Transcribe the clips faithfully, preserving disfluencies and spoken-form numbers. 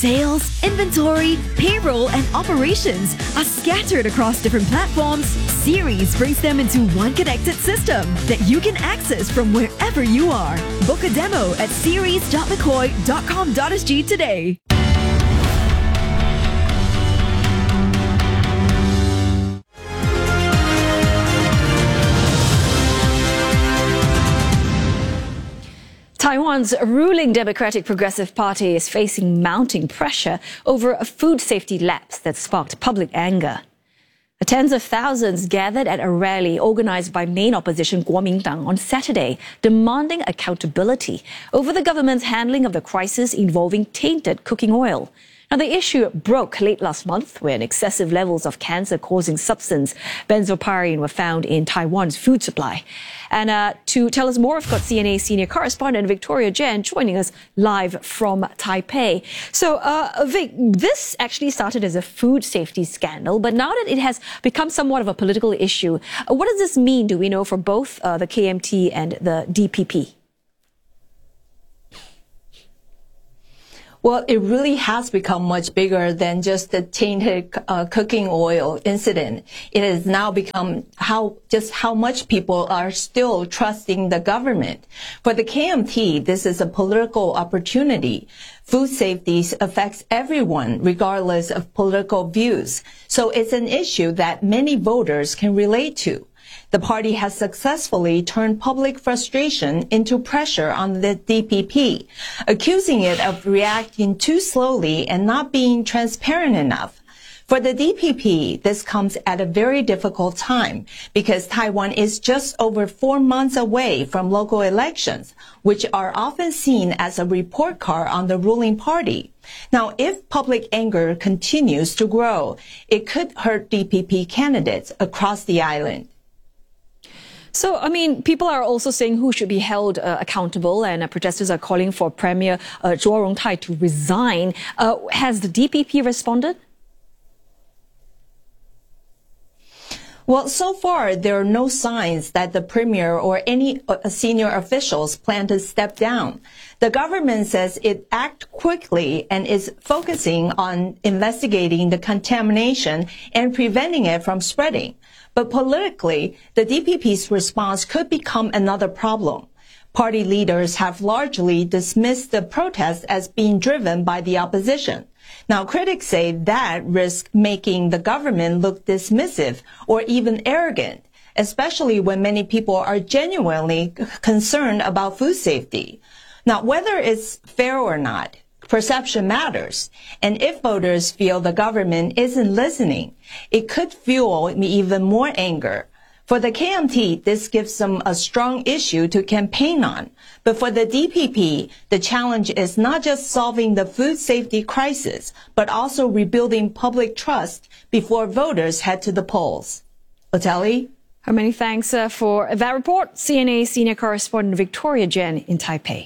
Sales, inventory, payroll, and operations are scattered across different platforms. Series brings them into one connected system that you can access from wherever you are. Book a demo at series dot mccoy dot com dot s g today. Taiwan's ruling Democratic Progressive Party is facing mounting pressure over a food safety lapse that sparked public anger. Tens of thousands gathered at a rally organized by main opposition Kuomintang on Saturday, demanding accountability over the government's handling of the crisis involving tainted cooking oil. Now, the issue broke late last month when excessive levels of cancer-causing substance benzopyrene were found in Taiwan's food supply. And uh, to tell us more, I've got C N A senior correspondent Victoria Jen joining us live from Taipei. So, uh, Vic, this actually started as a food safety scandal, but now that it has become somewhat of a political issue, uh, what does this mean, do we know, for both uh, the K M T and the D P P? Well, it really has become much bigger than just the tainted uh, cooking oil incident. It has now become how just how much people are still trusting the government. For the K M T, this is a political opportunity. Food safety affects everyone, regardless of political views. So it's an issue that many voters can relate to. The party has successfully turned public frustration into pressure on the D P P, accusing it of reacting too slowly and not being transparent enough. For the D P P, this comes at a very difficult time because Taiwan is just over four months away from local elections, which are often seen as a report card on the ruling party. Now, if public anger continues to grow, it could hurt D P P candidates across the island. So, I mean, people are also saying who should be held uh, accountable, and uh, protesters are calling for Premier uh, Zhuo Rongtai to resign. Uh, has the D P P responded? Well, so far, there are no signs that the premier or any uh, senior officials plan to step down. The government says it acted quickly and is focusing on investigating the contamination and preventing it from spreading. But politically, the D P P's response could become another problem. Party leaders have largely dismissed the protests as being driven by the opposition. Now, critics say that risks making the government look dismissive or even arrogant, especially when many people are genuinely concerned about food safety. Now, whether it's fair or not, perception matters. And if voters feel the government isn't listening, it could fuel even more anger. For the K M T, this gives them a strong issue to campaign on. But for the D P P, the challenge is not just solving the food safety crisis, but also rebuilding public trust before voters head to the polls. Otelli? Many thanks uh, for that report. C N A senior correspondent Victoria Jen in Taipei.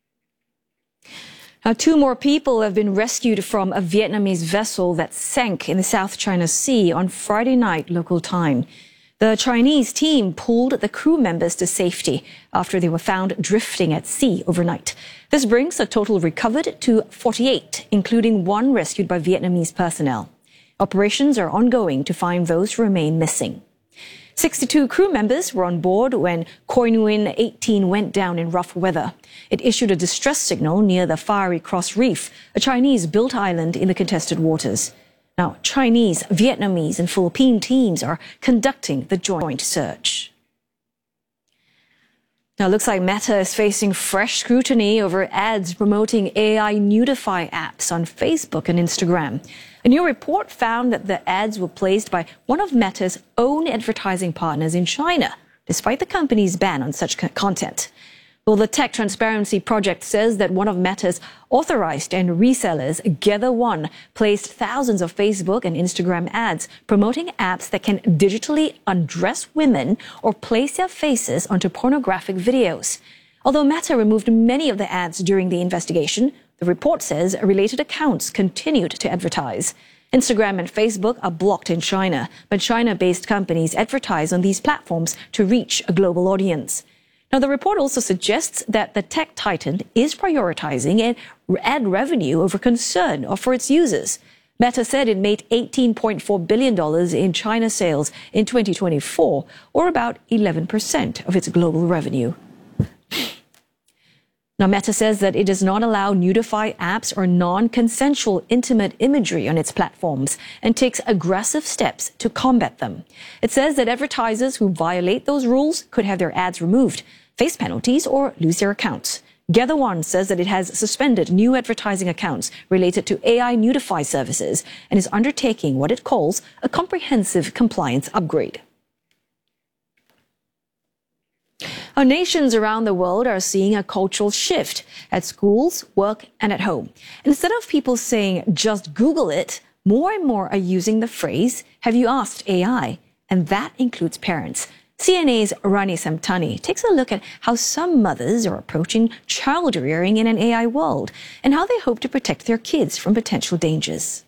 Now, two more people have been rescued from a Vietnamese vessel that sank in the South China Sea on Friday night local time. The Chinese team pulled the crew members to safety after they were found drifting at sea overnight. This brings the total recovered to forty-eight, including one rescued by Vietnamese personnel. Operations are ongoing to find those who remain missing. sixty-two crew members were on board when Khoi Nguyen eighteen went down in rough weather. It issued a distress signal near the Fiery Cross Reef, a Chinese-built island in the contested waters. Now, Chinese, Vietnamese and Philippine teams are conducting the joint search. Now, it looks like Meta is facing fresh scrutiny over ads promoting A I nudify apps on Facebook and Instagram. A new report found that the ads were placed by one of Meta's own advertising partners in China, despite the company's ban on such content. Well, the Tech Transparency Project says that one of Meta's authorized and resellers, Gather One, placed thousands of Facebook and Instagram ads promoting apps that can digitally undress women or place their faces onto pornographic videos. Although Meta removed many of the ads during the investigation, the report says related accounts continued to advertise. Instagram and Facebook are blocked in China, but China-based companies advertise on these platforms to reach a global audience. Now, the report also suggests that the tech titan is prioritizing ad revenue over concern for its users. Meta said it made eighteen point four billion dollars in China sales in twenty twenty-four, or about eleven percent of its global revenue. Now, Meta says that it does not allow nudify apps or non-consensual intimate imagery on its platforms and takes aggressive steps to combat them. It says that advertisers who violate those rules could have their ads removed, face penalties, or lose their accounts. Gather One says that it has suspended new advertising accounts related to A I nudify services and is undertaking what it calls a comprehensive compliance upgrade. Our nations around the world are seeing a cultural shift at schools, work, and at home. Instead of people saying, just Google it, more and more are using the phrase, have you asked A I? And that includes parents. C N A's Rani Samtani takes a look at how some mothers are approaching child rearing in an A I world and how they hope to protect their kids from potential dangers.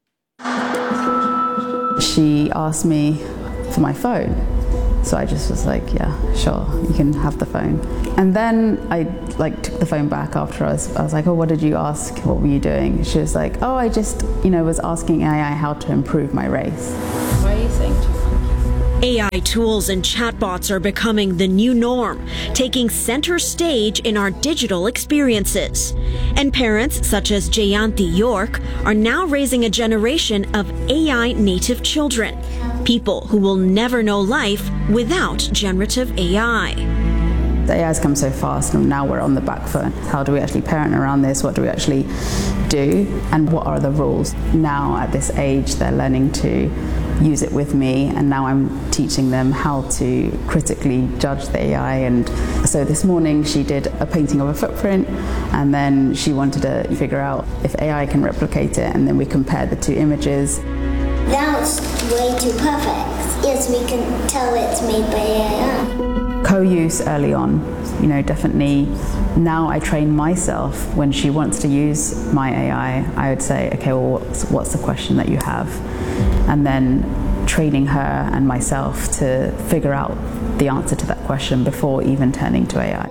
She asked me for my phone. So I just was like, yeah, sure, you can have the phone. And then I like took the phone back after I was, I was like, oh, what did you ask? What were you doing? She was like, oh, I just, you know, was asking A I how to improve my race. Why are you saying too funky? A I tools and chatbots are becoming the new norm, taking center stage in our digital experiences. And parents such as Jayanti York are now raising a generation of A I native children. People who will never know life without generative A I. The A I has come so fast and now we're on the back foot. How do we actually parent around this? What do we actually do? And what are the rules? Now at this age, they're learning to use it with me, and now I'm teaching them how to critically judge the A I. And so this morning she did a painting of a footprint, and then she wanted to figure out if A I can replicate it, and then we compared the two images. Now it's way too perfect. Yes, we can tell it's made by A I. Co-use early on, you know, definitely. Now I train myself when she wants to use my A I, I would say, okay, well, what's, what's the question that you have? And then training her and myself to figure out the answer to that question before even turning to A I.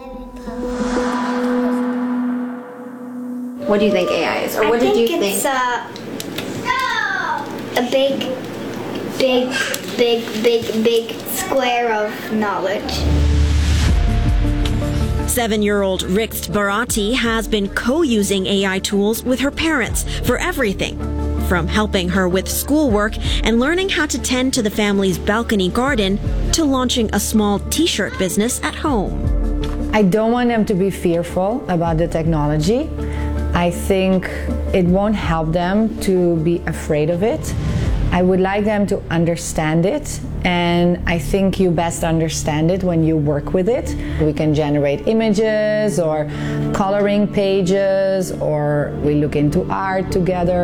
What do you think A I is? Or what I did think you think? It's a, a big, big, big, big, big square of knowledge. Seven-year-old Rixt Bharati has been co-using A I tools with her parents for everything, from helping her with schoolwork and learning how to tend to the family's balcony garden to launching a small t-shirt business at home. I don't want them to be fearful about the technology. I think it won't help them to be afraid of it. I would like them to understand it, and I think you best understand it when you work with it. We can generate images or coloring pages, or we look into art together.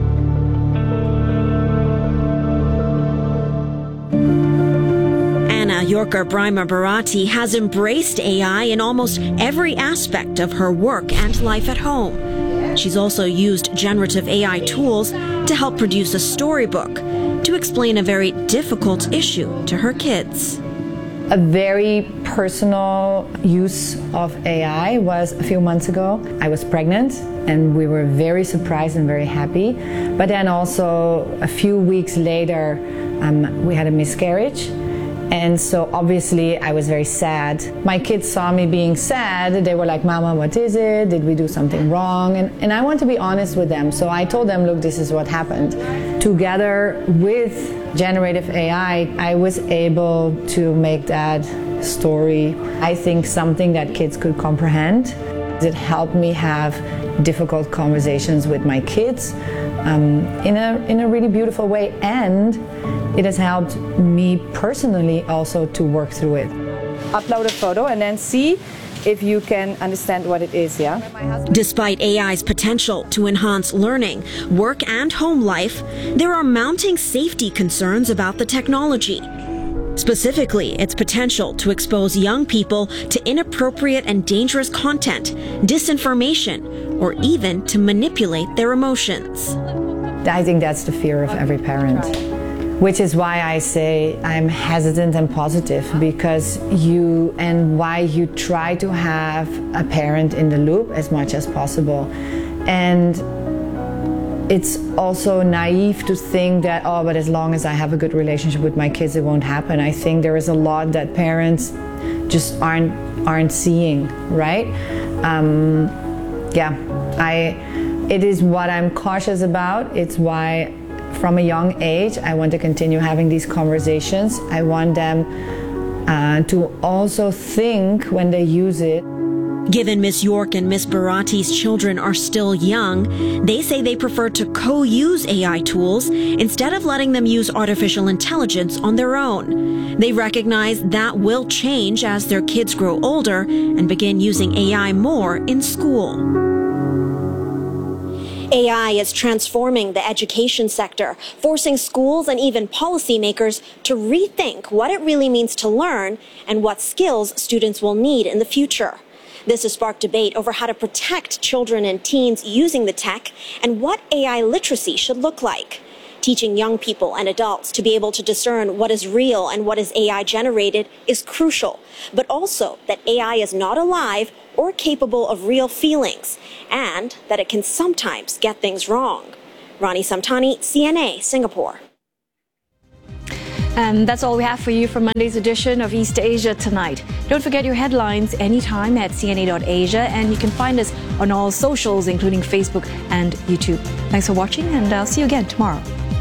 Anna Yorker Brima Bharati has embraced A I in almost every aspect of her work and life at home. She's also used generative A I tools to help produce a storybook to explain a very difficult issue to her kids. A very personal use of A I was a few months ago. I was pregnant and we were very surprised and very happy. But then also a few weeks later, um, we had a miscarriage. And so obviously I was very sad. My kids saw me being sad. They were like, Mama, what is it? Did we do something wrong? And, and I want to be honest with them. So I told them, look, this is what happened. Together with generative A I, I was able to make that story, I think, something that kids could comprehend. It helped me have difficult conversations with my kids um, in a, in a really beautiful way. And it has helped me personally also to work through it. Upload a photo and then see if you can understand what it is, yeah? Despite A I's potential to enhance learning, work, and home life, there are mounting safety concerns about the technology. Specifically, its potential to expose young people to inappropriate and dangerous content, disinformation, or even to manipulate their emotions. I think that's the fear of every parent. which is why I say I'm hesitant and positive, because you, and why you try to have a parent in the loop as much as possible. And it's also naive to think that, oh, but as long as I have a good relationship with my kids, it won't happen. I think there is a lot that parents just aren't aren't seeing, right? Um, yeah, I. It is what I'm cautious about. It's why, from a young age, I want to continue having these conversations. I want them uh, to also think when they use it. Given Miz York and Miz Barati's children are still young, they say they prefer to co-use A I tools instead of letting them use artificial intelligence on their own. They recognize that will change as their kids grow older and begin using A I more in school. A I is transforming the education sector, forcing schools and even policymakers to rethink what it really means to learn and what skills students will need in the future. This has sparked debate over how to protect children and teens using the tech and what A I literacy should look like. Teaching young people and adults to be able to discern what is real and what is A I generated is crucial, but also that A I is not alive or capable of real feelings, and that it can sometimes get things wrong. Rani Samtani, C N A, Singapore. And that's all we have for you from Monday's edition of East Asia Tonight. Don't forget your headlines anytime at C N A dot asia, and you can find us on all socials, including Facebook and YouTube. Thanks for watching, and I'll see you again tomorrow.